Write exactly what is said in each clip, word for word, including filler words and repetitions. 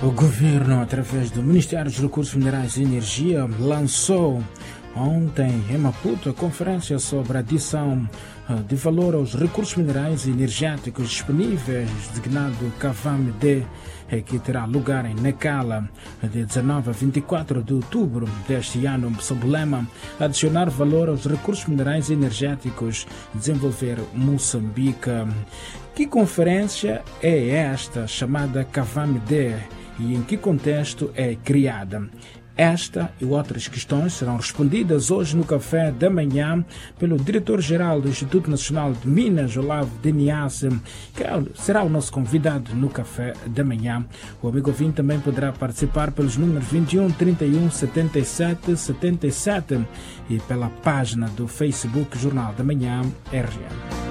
O governo, através do Ministério dos Recursos Minerais e Energia, lançou ontem em Maputo a conferência sobre a adição de valor aos recursos minerais e energéticos disponíveis, designado CAVAM-D, que terá lugar em Nacala de dezenove a vinte e quatro de outubro deste ano, sob o lema adicionar valor aos recursos minerais e energéticos, desenvolver Moçambique. Que conferência é esta chamada CAVAM-D e em que contexto é criada? Esta e outras questões serão respondidas hoje no café da manhã pelo diretor-geral do Instituto Nacional de Minas, Olavo Deniasse, que será o nosso convidado no café da manhã. O amigo ouvinte também poderá participar pelos números vinte e um, trinta e um, setenta e sete, setenta e sete e pela página do Facebook Jornal da Manhã R M.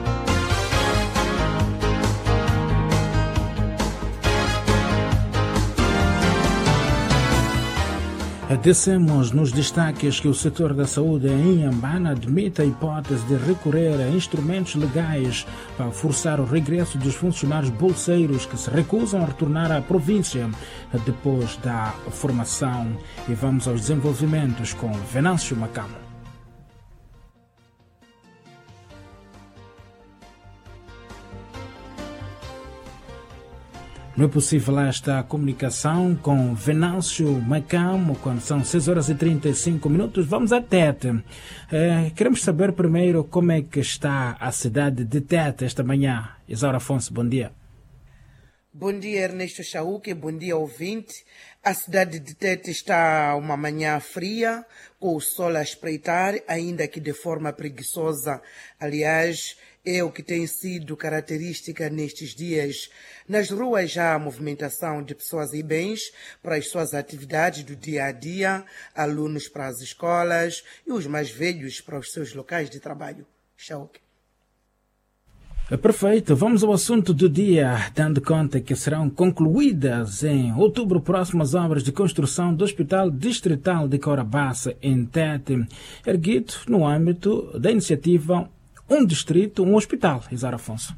Dissemos nos destaques que o setor da saúde em Inhambane admite a hipótese de recorrer a instrumentos legais para forçar o regresso dos funcionários bolseiros que se recusam a retornar à província depois da formação. E vamos aos desenvolvimentos com Venâncio Macamo. Não é possível esta comunicação com Venâncio Macamo, quando são seis horas e trinta e cinco minutos. Vamos a Tete. É, queremos saber primeiro como é que está a cidade de Tete esta manhã. Isaura Afonso, bom dia. Bom dia, Ernesto Chauque, bom dia, ouvinte. A cidade de Tete está uma manhã fria, com o sol a espreitar, ainda que de forma preguiçosa. Aliás, é o que tem sido característica nestes dias. Nas ruas já há movimentação de pessoas e bens para as suas atividades do dia a dia, alunos para as escolas e os mais velhos para os seus locais de trabalho. Chauque. Perfeito, vamos ao assunto do dia, dando conta que serão concluídas em outubro próximo as obras de construção do Hospital Distrital de Caurabaça, em Tete, erguido no âmbito da iniciativa Um Distrito, um Hospital. Isaura Afonso.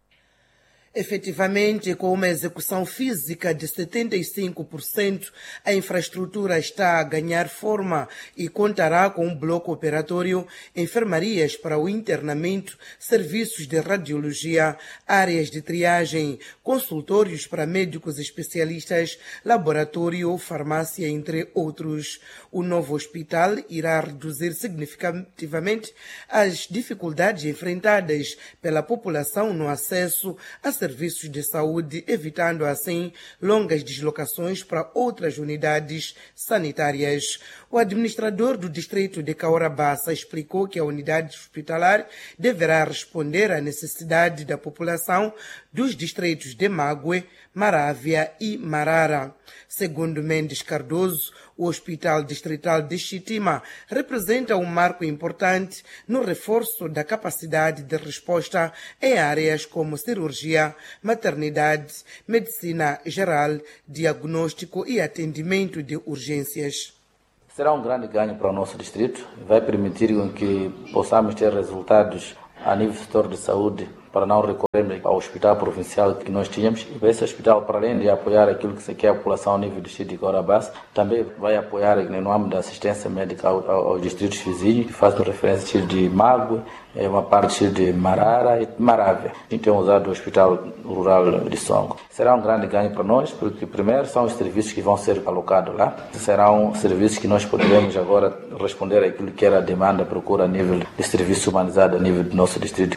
Efetivamente, com uma execução física de setenta e cinco por cento, a infraestrutura está a ganhar forma e contará com um bloco operatório, enfermarias para o internamento, serviços de radiologia, áreas de triagem, consultórios para médicos especialistas, laboratório, farmácia, entre outros. O novo hospital irá reduzir significativamente as dificuldades enfrentadas pela população no acesso a serviços de saúde, evitando assim longas deslocações para outras unidades sanitárias. O administrador do distrito de Caurabaça explicou que a unidade hospitalar deverá responder à necessidade da população dos distritos de Mague, Marávia e Marara. Segundo Mendes Cardoso, o Hospital Distrital de Xitima representa um marco importante no reforço da capacidade de resposta em áreas como cirurgia, maternidade, medicina geral, diagnóstico e atendimento de urgências. Será um grande ganho para o nosso distrito, vai permitir que possamos ter resultados a nível do setor de saúde para não recorrermos ao hospital provincial que nós tínhamos. E esse hospital, para além de apoiar aquilo que se quer a população a nível do distrito de Caurabaça, também vai apoiar no âmbito da assistência médica aos, aos distritos vizinhos, que fazem referência de Mague, uma parte de Marara e Marávia. A gente tem usado o Hospital Rural de Songo. Será um grande ganho para nós, porque primeiro são os serviços que vão ser alocados lá. Serão serviços que nós poderemos agora responder àquilo que era a demanda, a procura a nível de serviço humanizado a nível do nosso distrito.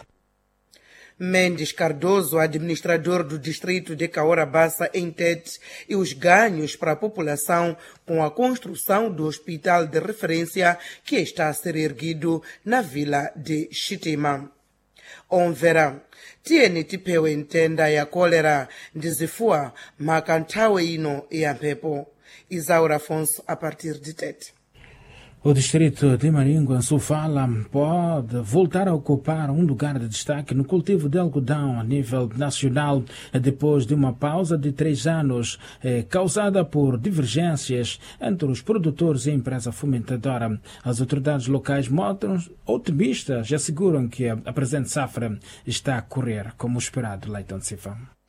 Mendes Cardoso, administrador do distrito de Caurabaça, em Tete, e os ganhos para a população com a construção do hospital de referência que está a ser erguido na vila de Xitima. Onvera, tiene tipeu entenda ya cólera ndizifua makantawe ino ya pepo. Isaura Afonso, a partir de Tete. O distrito de Maringa, Sofala, pode voltar a ocupar um lugar de destaque no cultivo de algodão a nível nacional, depois de uma pausa de três anos eh, causada por divergências entre os produtores e a empresa fomentadora. As autoridades locais mostram otimistas e asseguram que a presente safra está a correr como esperado. Leiton Silva.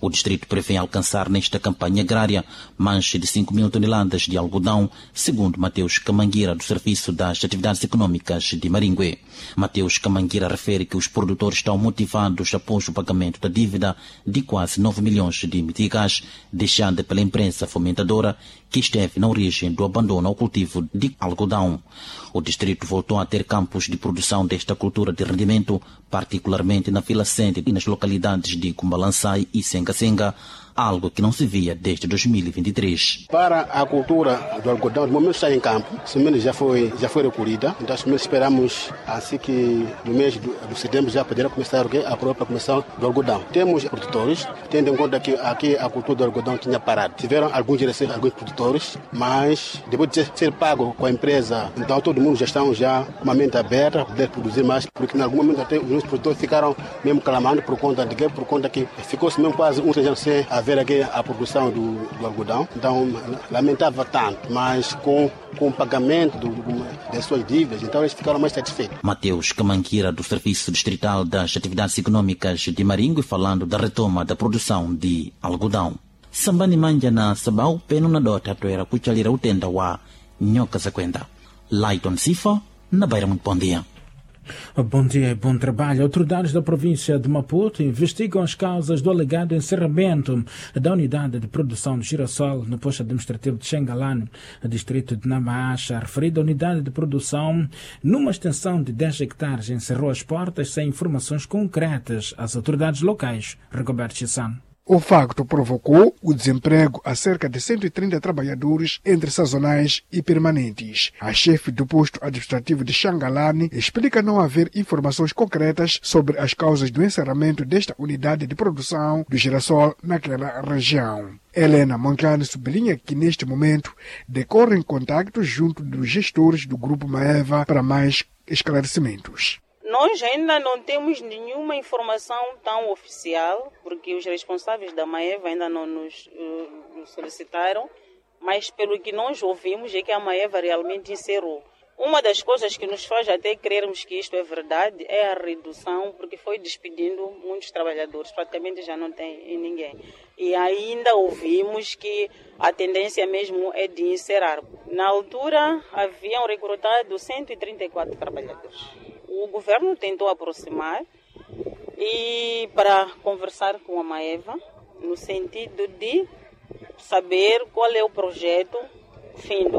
O distrito prevê alcançar nesta campanha agrária manche de cinco mil toneladas de algodão, segundo Mateus Camangueira, do Serviço das Atividades Econômicas de Maringue. Mateus Camangueira refere que os produtores estão motivados após o pagamento da dívida de quase nove milhões de meticais, deixada pela empresa fomentadora que esteve na origem do abandono ao cultivo de algodão. O distrito voltou a ter campos de produção desta cultura de rendimento, particularmente na Vila Sente e nas localidades de Cumbalançai e Senga-Senga, algo que não se via desde dois mil e vinte e três. Para a cultura do algodão, no momento está em campo, a semente já foi, já foi recolhida, então esperamos assim que no mês de, de setembro já poderá começar a própria começar do algodão. Temos produtores, tendo em conta que aqui a cultura do algodão tinha parado. Tiveram alguns direitos, alguns produtores, mas depois de ser pago com a empresa, então todo mundo já está já com uma mente aberta para poder produzir mais, porque em algum momento até os produtores ficaram mesmo clamando por conta de que, por conta que ficou-se mesmo quase um três anos sem haver aqui a produção do, do algodão. Então, lamentava tanto, mas com, com o pagamento do, do, das suas dívidas, então eles ficaram mais satisfeitos. Mateus Camangueira, do Serviço Distrital das Atividades Econômicas de Maringue, falando da retoma da produção de algodão. Sambani manja na sabau peno na dota toera kuchalira utenda wa nyoka zakwenda. Laiton Sifa, na Beira, muito bom dia. Bom dia e bom trabalho. Autoridades da província de Maputo investigam as causas do alegado encerramento da unidade de produção de girassol no posto administrativo de Xangalane, distrito de Namacha. A referida unidade de produção, numa extensão de dez hectares, encerrou as portas sem informações concretas às autoridades locais. Rigoberto Chissano. O facto provocou o desemprego a cerca de cento e trinta trabalhadores entre sazonais e permanentes. A chefe do posto administrativo de Xangalane explica não haver informações concretas sobre as causas do encerramento desta unidade de produção do girassol naquela região. Helena Monclane sublinha que neste momento decorrem contactos junto dos gestores do Grupo Maeva para mais esclarecimentos. Nós ainda não temos nenhuma informação tão oficial, porque os responsáveis da Maeva ainda não nos uh, solicitaram, mas pelo que nós ouvimos é que a Maeva realmente encerrou. Uma das coisas que nos faz até crermos que isto é verdade é a redução, porque foi despedindo muitos trabalhadores, praticamente já não tem ninguém. E ainda ouvimos que a tendência mesmo é de encerrar. Na altura haviam recrutado cento e trinta e quatro trabalhadores. O governo tentou aproximar e para conversar com a Maeva, no sentido de saber qual é o projeto findo.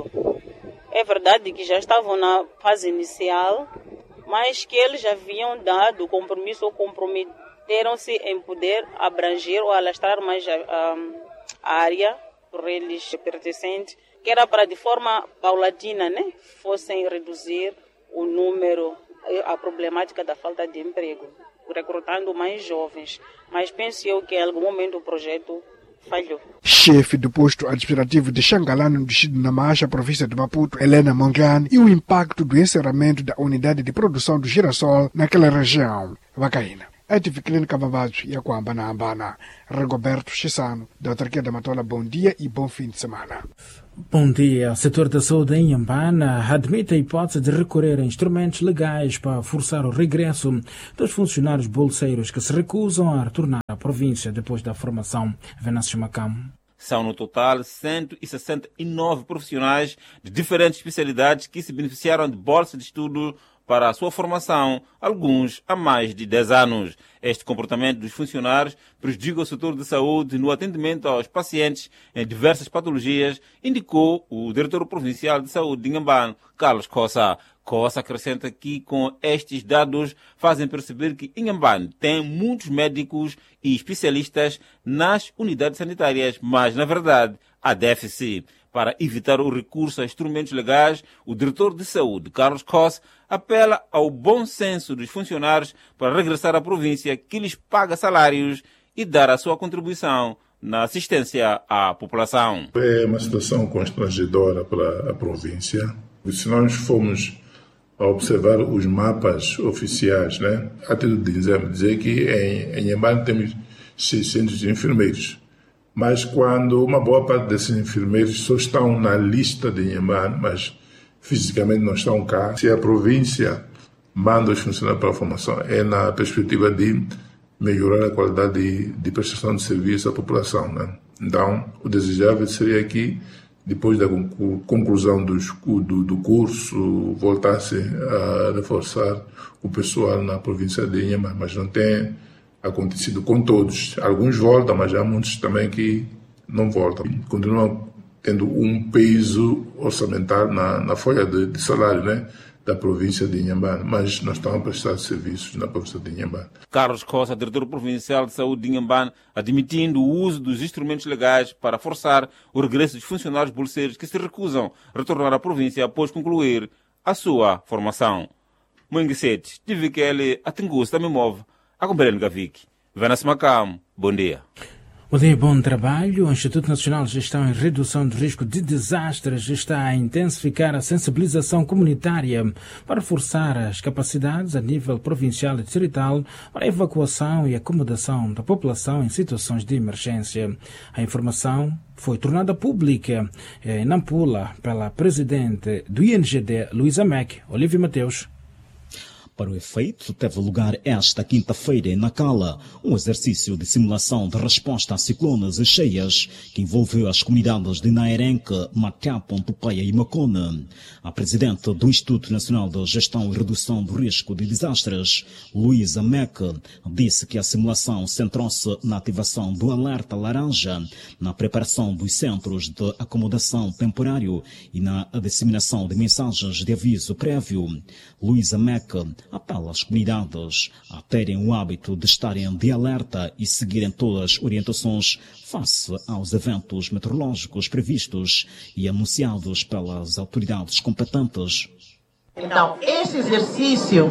É verdade que já estavam na fase inicial, mas que eles já haviam dado compromisso ou comprometeram-se em poder abranger ou alastrar mais a, a, a área por eles pertencente, que era para de forma paulatina, né, fossem reduzir o número, a problemática da falta de emprego, recrutando mais jovens. Mas penso eu que em algum momento o projeto falhou. Chefe do posto administrativo de Xangalane, no distrito de Namacha, província de Maputo, Helena Monclane, e o impacto do encerramento da unidade de produção do girassol naquela região. Vacaína. A T V Clínica Babados e a Coambana Ambana. Rigoberto Chissano, da Autarquia da Matola, bom dia e bom fim de semana. Bom dia. O setor da saúde em Ambana admite a hipótese de recorrer a instrumentos legais para forçar o regresso dos funcionários bolseiros que se recusam a retornar à província depois da formação. Venâncio Macam. São, no total, cento e sessenta e nove profissionais de diferentes especialidades que se beneficiaram de bolsa de estudo para a sua formação, alguns há mais de dez anos. Este comportamento dos funcionários prejudica o setor de saúde no atendimento aos pacientes em diversas patologias, indicou o diretor provincial de saúde de Inhambane, Carlos Cossa. Cossa acrescenta que com estes dados fazem perceber que Inhambane tem muitos médicos e especialistas nas unidades sanitárias, mas, na verdade, há déficit. Para evitar o recurso a instrumentos legais, o diretor de saúde, Carlos Cossa, apela ao bom senso dos funcionários para regressar à província que lhes paga salários e dar a sua contribuição na assistência à população. É uma situação constrangedora para a província. Se nós formos a observar os mapas oficiais, né, há título de exemplo, dizer que em Inhambane temos seiscentos enfermeiros. Mas quando uma boa parte desses enfermeiros só estão na lista de Inhambane, mas fisicamente não estão cá, se a província manda os funcionários para a formação, é na perspectiva de melhorar a qualidade de, de prestação de serviço à população, né? Então, o desejável seria que, depois da conclusão do, do, do curso, voltasse a reforçar o pessoal na província de Inhambane, mas não tem acontecido com todos. Alguns voltam, mas há muitos também que não voltam. Continuam tendo um peso orçamental na, na folha de, de salário, né, da província de Inhambane, mas não estão a prestar serviços na província de Inhambane. Carlos Costa, diretor provincial de saúde de Inhambane, admitindo o uso dos instrumentos legais para forçar o regresso dos funcionários bolseiros que se recusam a retornar à província após concluir a sua formação. Moenguesete, tive que ele atingus também move a companhia Gavik. Venas Macam, bom dia. Bom dia, bom trabalho. O Instituto Nacional de Gestão e Redução do Risco de Desastres está a intensificar a sensibilização comunitária para reforçar as capacidades a nível provincial e distrital para a evacuação e acomodação da população em situações de emergência. A informação foi tornada pública em Nampula pela presidente do I N G D, Luísa Mack, Olívia Mateus. Para o efeito, teve lugar esta quinta-feira em Nacala um exercício de simulação de resposta a ciclones e cheias que envolveu as comunidades de Naerenque, Macapon, Tupaia e Macone. A presidente do Instituto Nacional de Gestão e Redução do Risco de Desastres, Luísa Mack, disse que a simulação centrou-se na ativação do alerta laranja, na preparação dos centros de acomodação temporário e na disseminação de mensagens de aviso prévio. Luísa Mack apela às comunidades a terem o hábito de estarem de alerta e seguirem todas as orientações face aos eventos meteorológicos previstos e anunciados pelas autoridades competentes. Então, este exercício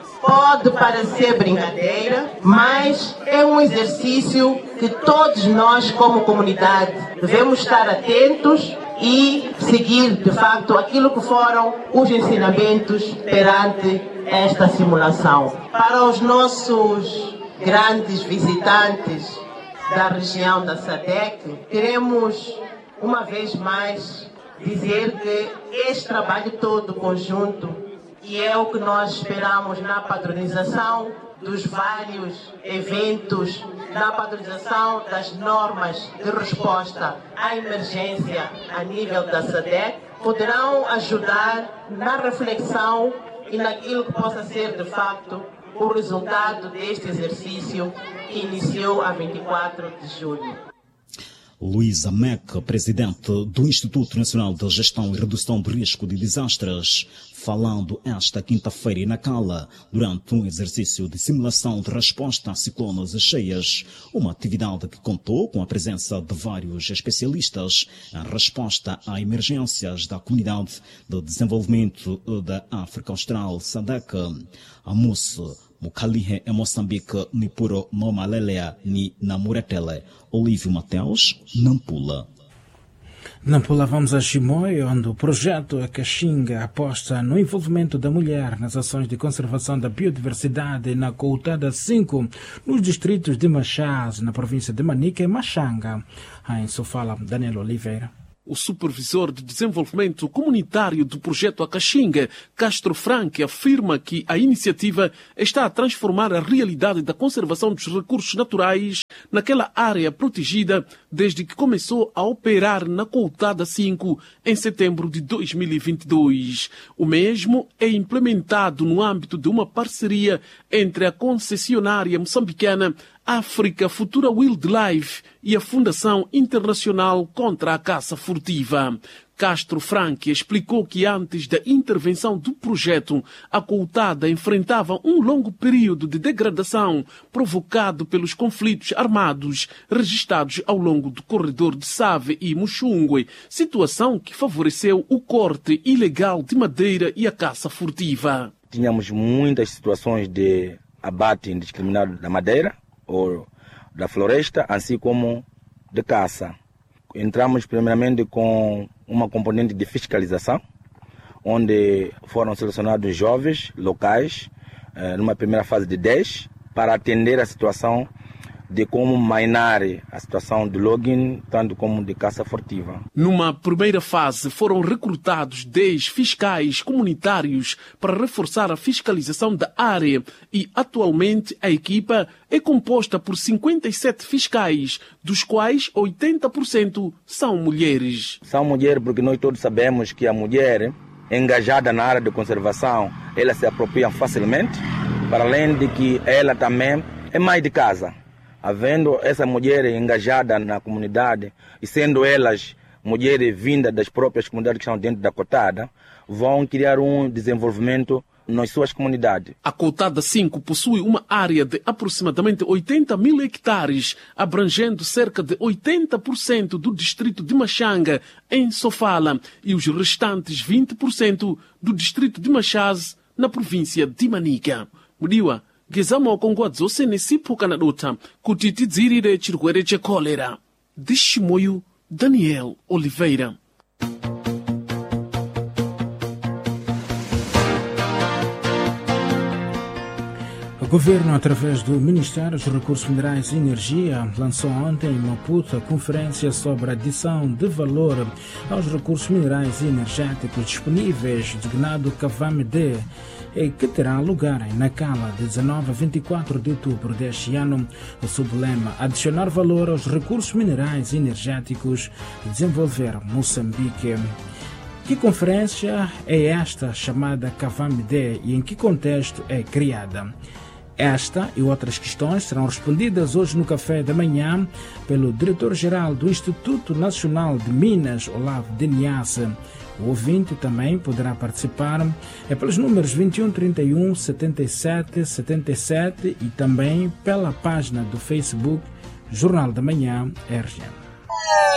pode parecer brincadeira, mas é um exercício que todos nós, como comunidade, devemos estar atentos e seguir, de facto, aquilo que foram os ensinamentos perante esta simulação. Para os nossos grandes visitantes da região da S A D E C, queremos, uma vez mais, dizer que este trabalho todo conjunto, e é o que nós esperamos na padronização dos vários eventos, na padronização das normas de resposta à emergência a nível da S A D E C, poderão ajudar na reflexão e naquilo que possa ser, de facto, o resultado deste exercício que iniciou a vinte e quatro de julho. Luísa Mack, presidente do Instituto Nacional de Gestão e Redução do Risco de Desastres, falando esta quinta-feira em Nacala, durante um exercício de simulação de resposta a ciclones e cheias, uma atividade que contou com a presença de vários especialistas em resposta a emergências da Comunidade de Desenvolvimento da África Austral, S A D E C. A moça Mukalihe em Moçambique, ni puro Nomalelea, ni Namuretele. Olívio Mateus, Nampula. Nampula, vamos a Chimoio, onde o projeto Caxinga aposta no envolvimento da mulher nas ações de conservação da biodiversidade na Coutada cinco, nos distritos de Machás, na província de Manica e Machanga. Em Sofala, Daniel Oliveira. O supervisor de desenvolvimento comunitário do projeto Acaxinga, Castro Franque, afirma que a iniciativa está a transformar a realidade da conservação dos recursos naturais naquela área protegida desde que começou a operar na Coutada cinco em setembro de dois mil e vinte e dois. O mesmo é implementado no âmbito de uma parceria entre a concessionária moçambicana África Futura Wildlife e a Fundação Internacional contra a Caça Furtiva. Castro Franque explicou que antes da intervenção do projeto, a Coutada enfrentava um longo período de degradação provocado pelos conflitos armados registrados ao longo do corredor de Save e Muxungue, situação que favoreceu o corte ilegal de madeira e a caça furtiva. Tínhamos muitas situações de abate indiscriminado da madeira ou da floresta, assim como de caça. Entramos primeiramente com uma componente de fiscalização, onde foram selecionados jovens locais, numa primeira fase de dez, para atender a situação de como mainar a situação de login, tanto como de caça furtiva. Numa primeira fase, foram recrutados dez fiscais comunitários para reforçar a fiscalização da área e, atualmente, a equipa é composta por cinquenta e sete fiscais, dos quais oitenta por cento são mulheres. São mulheres porque nós todos sabemos que a mulher engajada na área de conservação, ela se apropria facilmente, para além de que ela também é mãe de casa. Havendo essa mulher engajada na comunidade e sendo elas mulheres vindas das próprias comunidades que estão dentro da cotada, vão criar um desenvolvimento nas suas comunidades. A cotada cinco possui uma área de aproximadamente oitenta mil hectares, abrangendo cerca de oitenta por cento do distrito de Machanga, em Sofala, e os restantes vinte por cento do distrito de Machaz, na província de Manica. Mudiwa, Gezamo Kongwadzo Senesipo Kanadota, Kutiti Zirire Chirquereche Cólera. De Chimoio, Daniel Oliveira. O governo, através do Ministério dos Recursos Minerais e Energia, lançou ontem em Maputo a conferência sobre a adição de valor aos recursos minerais e energéticos disponíveis, designado CAVAM-D, que terá lugar em Nacala, de dezanove a vinte e quatro de outubro deste ano, sob o lema Adicionar valor aos recursos minerais e energéticos e desenvolver Moçambique. Que conferência é esta chamada CAVAM-D e em que contexto é criada? Esta e outras questões serão respondidas hoje no café da manhã pelo diretor-geral do Instituto Nacional de Minas, Olavo de Niasse. O ouvinte também poderá participar é pelos números vinte e um, trinta e um, setenta e sete, setenta e sete e também pela página do Facebook Jornal da Manhã R G M.